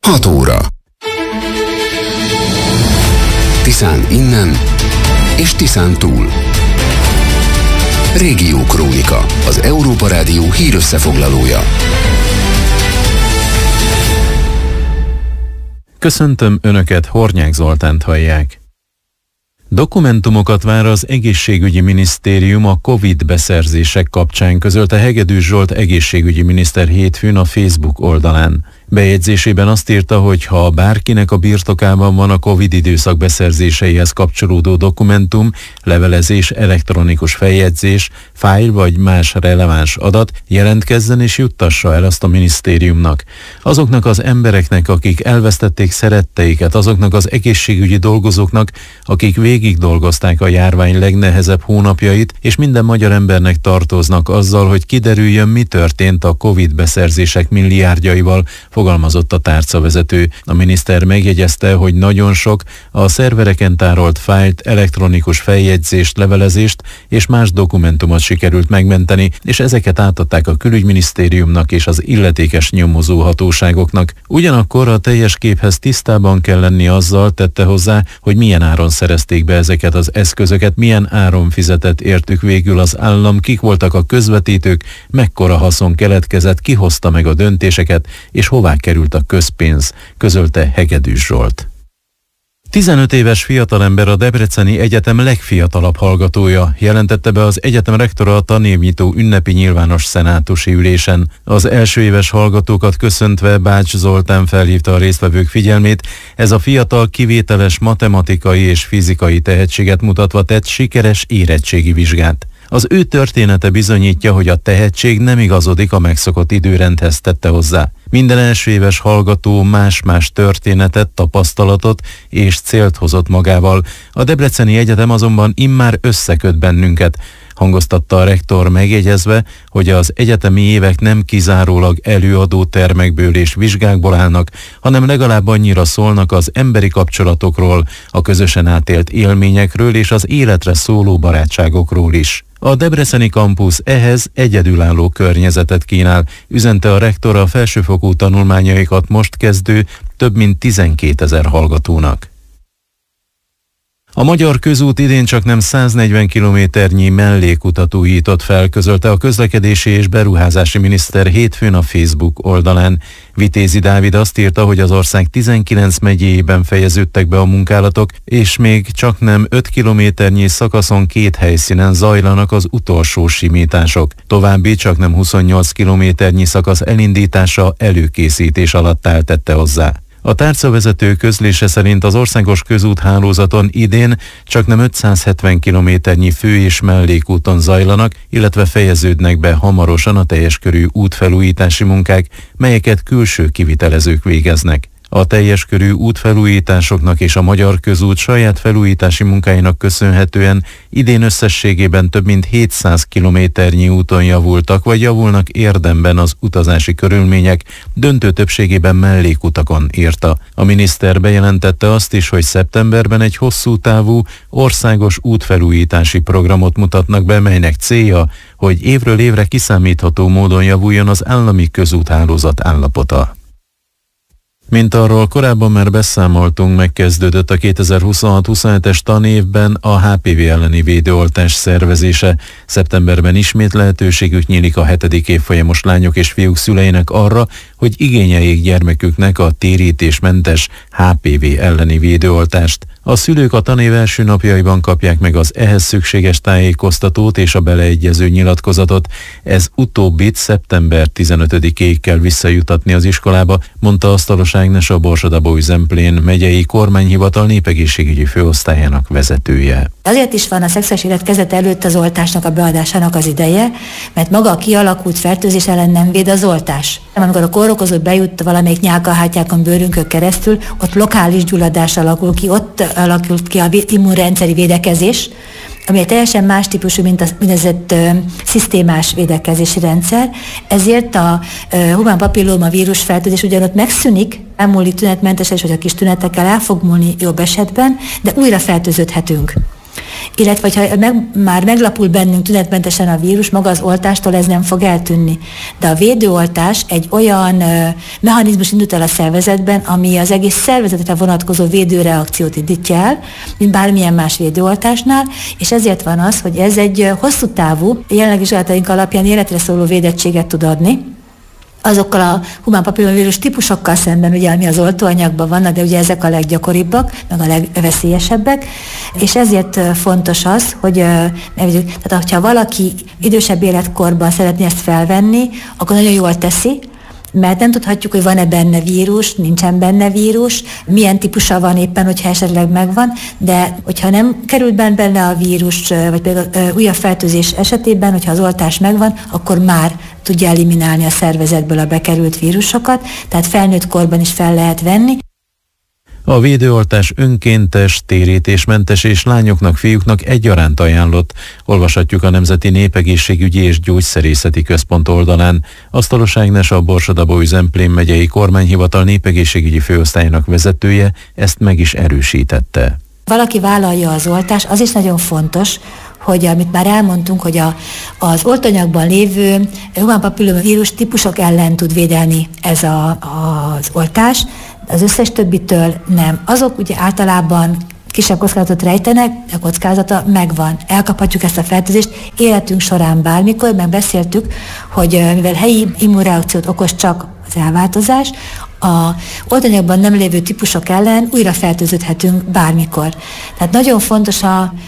6 óra. Tiszán innen és Tiszán túl. Régiókrónika, az Európa Rádió hírösszefoglalója. Köszöntöm Önöket, Hornyák Zoltánt hallják. Dokumentumokat vár az egészségügyi minisztérium a Covid beszerzések kapcsán, közölte Hegedűs Zsolt egészségügyi miniszter hétfőn a Facebook oldalán. Bejegyzésében azt írta, hogy ha bárkinek a birtokában van a Covid időszak beszerzéseihez kapcsolódó dokumentum, levelezés, elektronikus feljegyzés, fájl vagy más releváns adat, jelentkezzen és juttassa el azt a minisztériumnak. Azoknak az embereknek, akik elvesztették szeretteiket, azoknak az egészségügyi dolgozóknak, akik végig dolgozták a járvány legnehezebb hónapjait, és minden magyar embernek tartoznak azzal, hogy kiderüljön, mi történt a Covid beszerzések milliárdjaival, fogalmazott a tárcavezető. A miniszter megjegyezte, hogy nagyon sok a szervereken tárolt fájlt, elektronikus feljegyzést, levelezést és más dokumentumot sikerült megmenteni, és ezeket átadták a külügyminisztériumnak és az illetékes nyomozó hatóságoknak. Ugyanakkor a teljes képhez tisztában kell lenni azzal, tette hozzá, hogy milyen áron szerezték be ezeket az eszközöket, milyen áron fizetett értük végül az állam, kik voltak a közvetítők, mekkora haszon keletkezett, ki hozta meg a döntéseket, és hová került a közpénz, közölte Hegedűs Zsolt. 15 éves fiatalember a Debreceni Egyetem legfiatalabb hallgatója, jelentette be az egyetem rektora a tanévnyitó ünnepi nyilvános szenátusi ülésen. Az első éves hallgatókat köszöntve Bács Zoltán felhívta a résztvevők figyelmét, ez a fiatal kivételes matematikai és fizikai tehetséget mutatva tett sikeres érettségi vizsgát. Az ő története bizonyítja, hogy a tehetség nem igazodik a megszokott időrendhez, tette hozzá. Minden első éves hallgató más-más történetet, tapasztalatot és célt hozott magával. A Debreceni Egyetem azonban immár összeköt bennünket, hangoztatta a rektor, megjegyezve, hogy az egyetemi évek nem kizárólag előadó termekből és vizsgákból állnak, hanem legalább annyira szólnak az emberi kapcsolatokról, a közösen átélt élményekről és az életre szóló barátságokról is. A debreceni kampusz ehhez egyedülálló környezetet kínál, üzente a rektor a felsőfokú tanulmányaikat most kezdő több mint 12 000 hallgatónak. A Magyar Közút idén csak nem 140 kilométernyi mellékutat újított fel, közölte a közlekedési és beruházási miniszter hétfőn a Facebook oldalán. Vitézi Dávid azt írta, hogy az ország 19 megyéjében fejeződtek be a munkálatok, és még csak nem 5 kilométernyi szakaszon 2 helyszínen zajlanak az utolsó simítások. További csak nem 28 kilométernyi szakasz elindítása előkészítés alatt áll, tette hozzá. A tárcavezető közlése szerint az országos közúthálózaton idén csak nem 570 kilométernyi fő- és mellékúton zajlanak, illetve fejeződnek be hamarosan a teljes körű útfelújítási munkák, melyeket külső kivitelezők végeznek. A teljes körű útfelújításoknak és a Magyar Közút saját felújítási munkáinak köszönhetően idén összességében több mint 700 kilométernyi úton javultak vagy javulnak érdemben az utazási körülmények, döntő többségében mellékutakon, írta. A miniszter bejelentette azt is, hogy szeptemberben egy hosszú távú országos útfelújítási programot mutatnak be, melynek célja, hogy évről évre kiszámítható módon javuljon az állami közúthálózat állapota. Mint arról korábban már beszámoltunk, megkezdődött a 2026-27-es tanévben a HPV elleni védőoltás szervezése. Szeptemberben ismét lehetőségük nyílik a 7. évfolyamos lányok és fiúk szüleinek arra, hogy igényeljék gyermeküknek a térítésmentes HPV elleni védőoltást. A szülők a tanév első napjaiban kapják meg az ehhez szükséges tájékoztatót és a beleegyező nyilatkozatot. Ez utóbbit szeptember 15-ig kell visszajutatni az iskolába, mondta Asztalos Ágnes, a Borsod-Abaúj-Zemplén megyei kormányhivatal népegészségügyi főosztályának vezetője. Azért is van a szexuális élet kezdete előtt az oltásnak a beadásának az ideje, mert maga a kialakult fertőzés ellen nem véd az oltás. Amikor a kórokozó bejut valamelyik nyálkahártyákon, bőrünkön keresztül, ott lokális gyulladás alakul ki, ott alakult ki a immunrendszeri védekezés, ami egy teljesen más típusú, mint az úgynevezett szisztémás védekezési rendszer. Ezért a humán papilloma vírus fertőzés ugyanott megszűnik, elmúlik tünetmentesen, és hogy a kis tünetekkel el fog múlni jobb esetben, de újra fertőződhetünk. Illetve, ha már meglapul bennünk tünetmentesen a vírus, maga az oltástól ez nem fog eltűnni. De a védőoltás egy olyan mechanizmus indult el a szervezetben, ami az egész szervezetre vonatkozó védőreakciót indítja el, mint bármilyen más védőoltásnál, és ezért van az, hogy ez egy hosszú távú, jelenlegi vizsgálataink alapján életre szóló védettséget tud adni, azokkal a humán papillomavírus típusokkal szemben, ugye, ami az oltóanyagban vannak, de ugye ezek a leggyakoribbak, meg a legveszélyesebbek, és ezért fontos az, hogy tehát ha valaki idősebb életkorban szeretné ezt felvenni, akkor nagyon jól teszi, mert nem tudhatjuk, hogy van-e benne vírus, nincsen benne vírus, milyen típusa van éppen, hogyha esetleg megvan, de hogyha nem került benne a vírus, vagy például újabb fertőzés esetében, hogyha az oltás megvan, akkor már tudja eliminálni a szervezetből a bekerült vírusokat, tehát felnőtt korban is fel lehet venni. A védőoltás önkéntes, térítésmentes és lányoknak, fiúknak egyaránt ajánlott, olvashatjuk a Nemzeti Népegészségügyi és Gyógyszerészeti Központ oldalán. Asztalos Ágnes, a Borsod-Abaúj-Zemplén megyei kormányhivatal népegészségügyi főosztályának vezetője ezt meg is erősítette. Valaki vállalja az oltást, az is nagyon fontos, hogy amit már elmondtunk, hogy az oltanyagban lévő humán papillomavírus típusok ellen tud védelni ez az oltás, az összes többitől nem. Azok ugye általában kisebb kockázatot rejtenek, a kockázata megvan. Elkaphatjuk ezt a fertőzést életünk során bármikor, meg beszéltük, hogy mivel helyi immunreakciót okoz csak az elváltozás, a oltanyagban nem lévő típusok ellen újra fertőződhetünk bármikor. Tehát nagyon fontos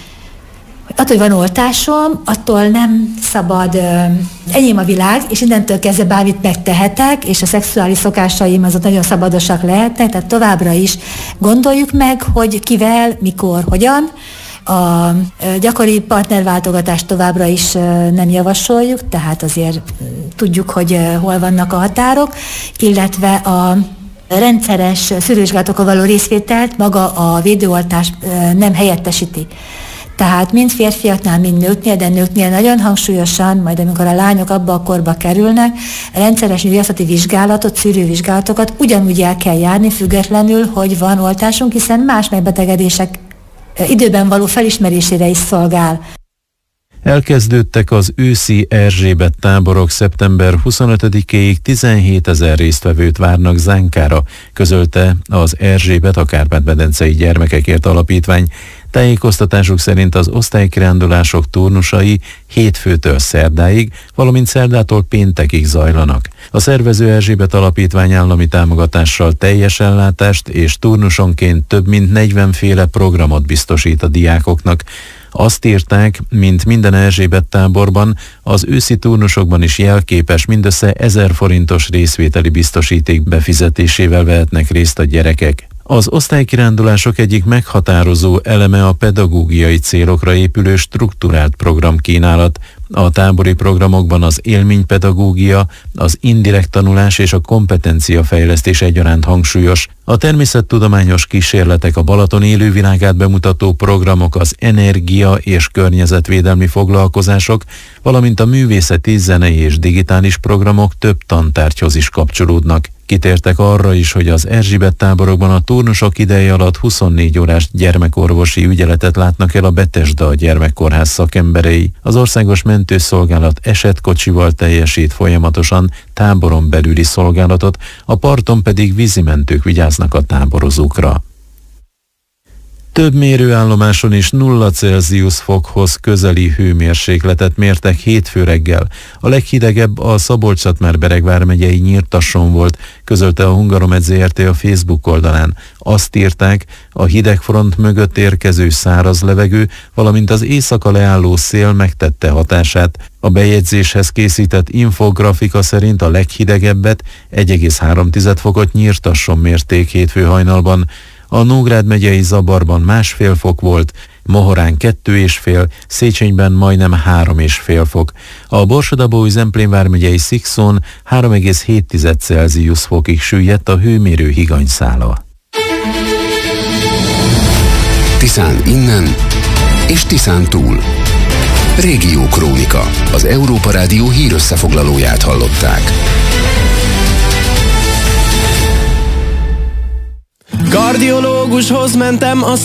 attól, hogy van oltásom, attól nem szabad, enyém a világ, és innentől kezdve bármit megtehetek, és a szexuális szokásaim azok nagyon szabadosak lehetnek, tehát továbbra is gondoljuk meg, hogy kivel, mikor, hogyan. A gyakori partnerváltogatást továbbra is nem javasoljuk, tehát azért tudjuk, hogy hol vannak a határok, illetve a rendszeres szűrővizsgálatokon való részvételt maga a védőoltás nem helyettesíti. Tehát mind férfiaknál, mind nőknél, de nőknél nagyon hangsúlyosan, majd amikor a lányok abba a korba kerülnek, rendszeres nőgyógyászati vizsgálatot, szűrővizsgálatokat ugyanúgy el kell járni, függetlenül, hogy van oltásunk, hiszen más megbetegedések időben való felismerésére is szolgál. Elkezdődtek az őszi Erzsébet táborok, szeptember 25-éig 17 000 résztvevőt várnak Zánkára, közölte az Erzsébet, a Kárpát-medencei Gyermekekért Alapítvány. Tájékoztatásuk szerint az osztálykirándulások turnusai hétfőtől szerdáig, valamint szerdától péntekig zajlanak. A szervező Erzsébet Alapítvány állami támogatással teljes ellátást és turnusonként több mint 40 féle programot biztosít a diákoknak. Azt írták, mint minden Erzsébet táborban, az őszi turnusokban is jelképes, mindössze 1000 forintos részvételi biztosíték befizetésével vehetnek részt a gyerekek. Az osztálykirándulások egyik meghatározó eleme a pedagógiai célokra épülő strukturált programkínálat. A tábori programokban az élménypedagógia, az indirekt tanulás és a kompetenciafejlesztés egyaránt hangsúlyos. A természettudományos kísérletek, a Balaton élővilágát bemutató programok, az energia és környezetvédelmi foglalkozások, valamint a művészeti, zenei és digitális programok több tantárgyhoz is kapcsolódnak. Kitértek arra is, hogy az Erzsébet táborokban a turnusok ideje alatt 24 órás gyermekorvosi ügyeletet látnak el a Betesda gyermekkórház szakemberei. Az Országos Mentőszolgálat esetkocsival teljesít folyamatosan táboron belüli szolgálatot, a parton pedig vízimentők vigyáznak a táborozókra. Több mérőállomáson is 0 Celsius fokhoz közeli hőmérsékletet mértek hétfő reggel. A leghidegebb a Szabolcs-Szatmár-Bereg vármegyei Nyírtasson volt, közölte a Hungaromed Zrt. A Facebook oldalán. Azt írták, a hidegfront mögött érkező száraz levegő, valamint az éjszaka leálló szél megtette hatását. A bejegyzéshez készített infografika szerint a leghidegebbet, 1,3 fokot Nyírtasson mérték hétfő hajnalban. A Nógrád megyei Zabarban 1,5 fok volt, Mohorán 2,5, Széchenyben majdnem 3,5 fok. A Borsod-Abaúj-Zemplén vármegyei Szikszón 3,7 Celsius fokig süllyedt a hőmérő higanyszála. Tiszán innen és Tiszán túl. Régiókrónika, az Európa Rádió hírösszefoglalóját hallották. Kardiológushoz mentem, a